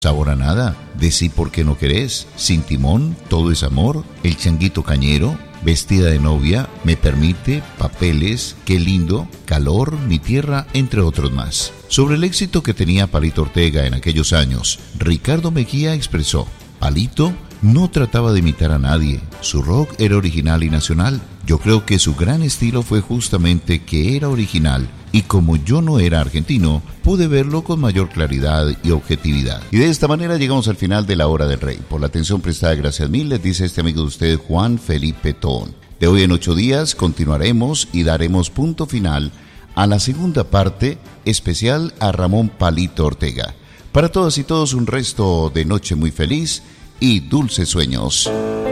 Sabor a nada, decí por qué no querés, Sin timón, Todo es amor, El changuito cañero, Vestida de novia, Me permite, Papeles, Qué lindo, Calor, Mi tierra, entre otros más. Sobre el éxito que tenía Palito Ortega en aquellos años, Ricardo Mejía expresó: Palito no trataba de imitar a nadie, su rock era original y nacional. Yo creo que su gran estilo fue justamente que era original, y como yo no era argentino, pude verlo con mayor claridad y objetividad. Y de esta manera llegamos al final de La Hora del Rey. Por la atención prestada, gracias mil, les dice este amigo de usted, Juan Felipe Tón. De hoy en 8 días continuaremos y daremos punto final a la segunda parte especial a Ramón Palito Ortega. Para todas y todos un resto de noche muy feliz y dulces sueños.